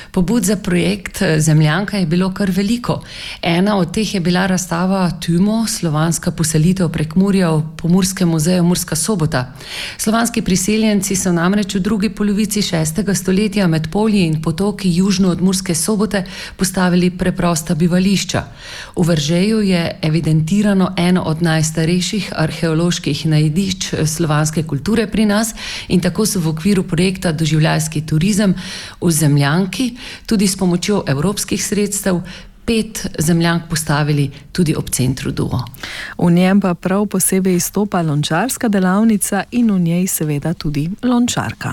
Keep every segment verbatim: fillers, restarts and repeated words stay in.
Pobud za projekt Zemljanka je bilo kar veliko. Ena od teh je bila razstava Tumo, slovanska poselitev Prekmurja v Pomorskem muzeju Murska Sobota. Slovanski priseljenci so namreč v drugi polovici šestega stoletja med polji in potoki južno od Murske Sobote postavili preprosta bivališča. V Veržeju je evidentirano eno od najstarejših arheoloških najdišč slovanske kulture pri nas in tako so v okviru projekta Doživljajski turizem v Zemljanki tudi s pomočjo evropskih sredstev pet zemljank postavili tudi ob centru Duo. V njem pa prav posebej izstopa lončarska delavnica in v njej seveda tudi lončarka.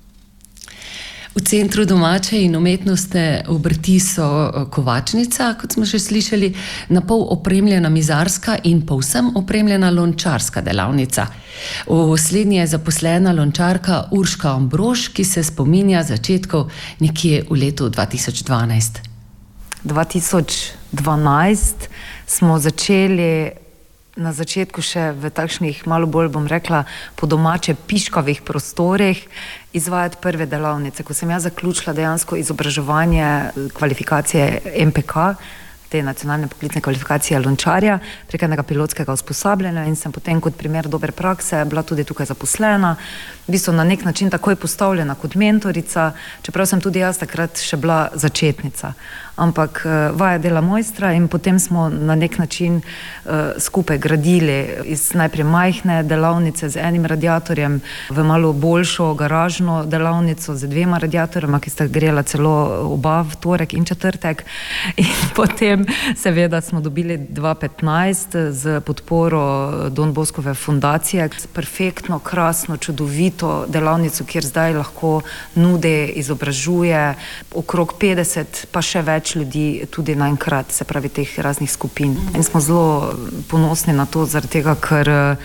V centru domače in umetnostne obrti so kovačnica, kot smo že slišali, napol opremljena mizarska in povsem opremljena lončarska delavnica. V slednji je zaposlena lončarka Urška Ambrož, ki se spominja začetkov nekje v letu dva tisoč dvanajst. dva tisoč dvanajst smo začeli na začetku še v takšnih, malo bolj bom rekla, po domače piškavih prostorih izvajati prve delavnice. Ko sem jaz zaključila dejansko izobraževanje kvalifikacije M P K, te nacionalne poklicne kvalifikacije lončarja, prek enega pilotskega usposabljanja in sem potem kot primer dobre prakse bila tudi tukaj zaposlena, v bistvu na nek način takoj postavljena kot mentorica, čeprav sem tudi jaz takrat še bila začetnica. Ampak vaja dela mojstra in potem smo na nek način uh, skupaj gradili iz najprej majhne delavnice z enim radiatorjem v malo boljšo garažno delavnico z dvema radiatorjema, ki sta grela celo oba v torek in četrtek. In potem seveda smo dobili dva petnajst z podporo Don Boskove fundacije perfektno, krasno, čudovito delavnico, kjer zdaj lahko nudi, izobražuje okrog petdeset pa še več ljudi tudi naenkrat, se pravi teh raznih skupin. In smo zelo ponosni na to, zaradi tega, ker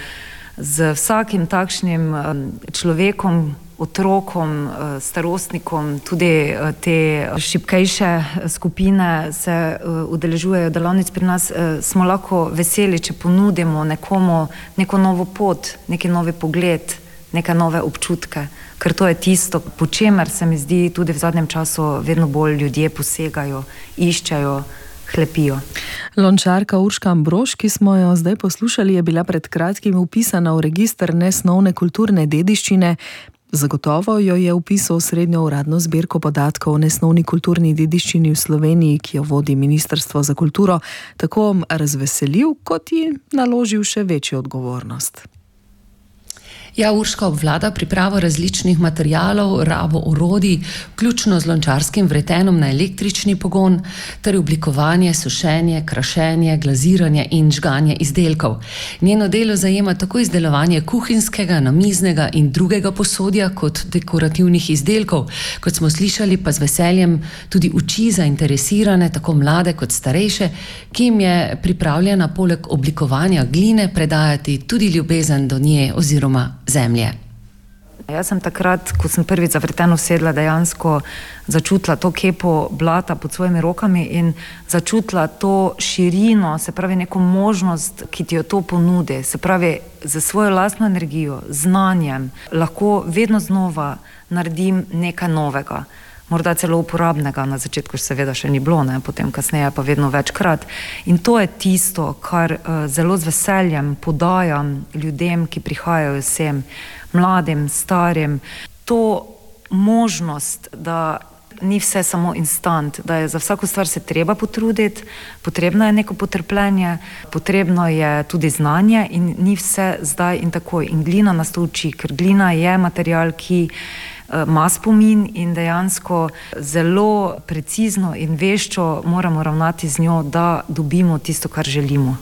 z vsakim takšnim človekom, otrokom, starostnikom, tudi te šibkejše skupine se udeležujejo delavnic pri nas, smo lahko veseli, če ponudimo nekomu neko novo pot, neki novi pogled, neke nove občutke, ker to je tisto, po čemer se mi zdi tudi v zadnjem času vedno bolj ljudje posegajo, iščejo, hlepijo. Lončarka Urška Ambrož, ki smo jo zdaj poslušali, je bila pred kratkim vpisana v register nesnovne kulturne dediščine. Zagotovo jo je vpisal v srednjo uradno zbirko podatkov o nesnovni kulturni dediščini v Sloveniji, ki jo vodi Ministrstvo za kulturo, tako razveselil, kot ji naložil še večjo odgovornost. Ja, Urška obvlada pripravo različnih materialov, rabo orodij, vključno z lončarskim vretenom na električni pogon, ter oblikovanje, sušenje, krašenje, glaziranje in žganje izdelkov. Njeno delo zajema tako izdelovanje kuhinjskega, namiznega in drugega posodja kot dekorativnih izdelkov, kot smo slišali, pa z veseljem tudi uči zainteresirane, tako mlade kot starejše, ki jim je pripravljena poleg oblikovanja gline predajati tudi ljubezen do nje oziroma zemlje. Jaz sem takrat, ko sem prvič za vreteno sedla, dejansko začutila to kepo blata pod svojimi rokami in začutila to širino, se pravi neko možnost, ki ti jo to ponudi, se pravi za svojo lastno energijo, znanjem, lahko vedno znova naredim nekaj novega. Morda celo uporabnega, na začetku seveda še ni bilo, ne? Potem kasneje pa vedno večkrat. In to je tisto, kar uh, zelo z veseljem podajam ljudem, ki prihajajo sem, mladim, starim. To možnost, da ni vse samo instant, da je za vsako stvar se treba potruditi, potrebno je neko potrpljenje, potrebno je tudi znanje in ni vse zdaj in takoj. In glina nas to uči, ker glina je material, ki ima spomin in dejansko zelo precizno in veščo moramo ravnati z njo, da dobimo tisto, kar želimo.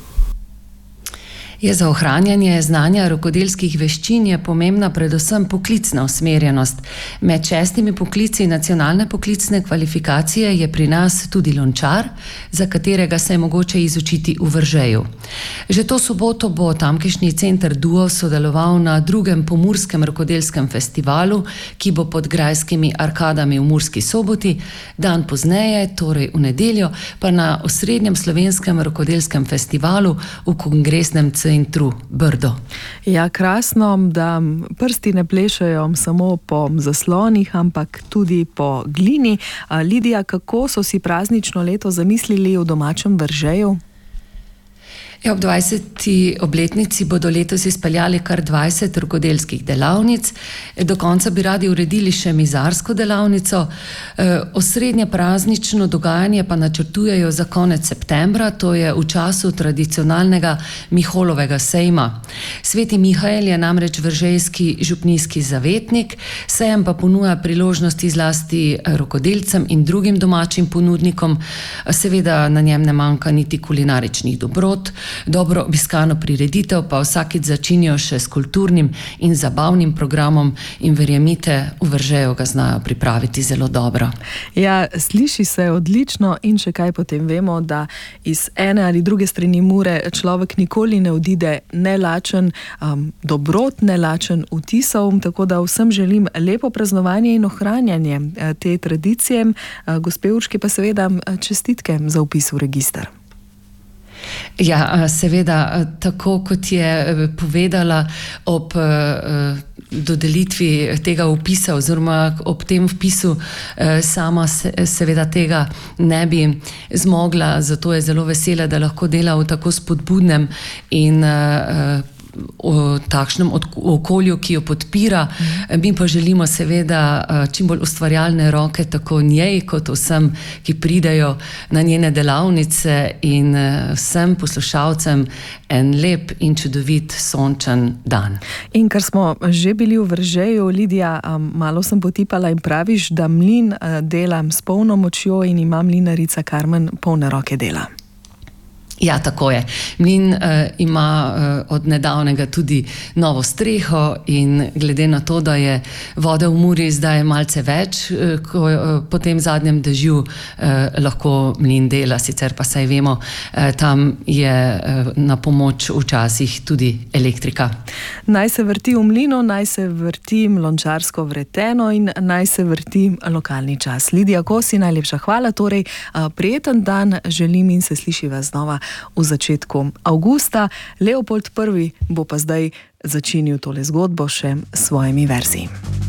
Je za ohranjanje znanja rokodelskih veščin je pomembna predvsem poklicna usmerjenost. Med šestimi poklici nacionalne poklicne kvalifikacije je pri nas tudi lončar, za katerega se je mogoče izučiti v Veržeju. Že to soboto bo tamkajšnji center Duo sodeloval na drugem Pomorskem rokodelskem festivalu, ki bo pod grajskimi arkadami v Murski Soboti, dan pozneje, torej v nedeljo, pa na osrednjem slovenskem rokodelskem festivalu v kongresnem centru in tru, Brdo. Ja, krasno, da prsti ne plešajo samo po zaslonih, ampak tudi po glini. Lidija, kako so si praznično leto zamislili v domačem Veržeju? Ja, ob dvajseti obletnici bodo letos izpeljali kar dvajset rokodelskih delavnic. Do konca bi radi uredili še mizarsko delavnico. E, osrednje praznično dogajanje pa načrtujejo za konec septembra, to je v času tradicionalnega Miholovega sejma. Sveti Mihael je namreč veržejski župnijski zavetnik, sejem pa ponuja priložnosti zlasti rokodelcem in drugim domačim ponudnikom. Seveda na njem ne manjka niti kulinaričnih dobrot. Dobro obiskano prireditev pa vsakič začinijo še s kulturnim in zabavnim programom in verjemite, v Veržeju ga znajo pripraviti zelo dobro. Ja, sliši se odlično in še kaj potem vemo, da iz ene ali druge strani Mure človek nikoli ne odide nelačen, um, dobrot nelačen vtisov, tako da vsem želim lepo praznovanje in ohranjanje te tradicije. Gospe Urški pa seveda čestitke za vpis v register. Ja, seveda, tako kot je povedala ob dodelitvi tega vpisa oziroma ob tem vpisu sama seveda tega ne bi zmogla, zato je zelo vesela, da lahko dela v tako spodbudnem in v takšnem okolju, ki jo podpira. Mi pa želimo seveda čim bolj ustvarjalne roke tako njej, kot vsem, ki pridejo na njene delavnice, in vsem poslušalcem en lep in čudovit sončen dan. In ker smo že bili v Veržeju, Lidija, malo sem potipala in praviš, da mlin dela s polno močjo in ima mlinarica Karmen polne roke dela. Ja, tako je. Mlin uh, ima uh, od nedavnega tudi novo streho in glede na to, da je vode v Muri zdaj malce več, uh, ko, uh, po tem zadnjem dežju uh, lahko mlin dela, sicer pa saj vemo, uh, tam je uh, na pomoč včasih tudi elektrika. Naj se vrti v mlinu, naj se vrti lončarsko vreteno in naj se vrti lokalni čas. Lidija Kosi, najlepša hvala, torej uh, prijeten dan želim in se slišiva znova v začetku avgusta. Leopold prvi bo pa zdaj začinil tole zgodbo še s svojimi verziji.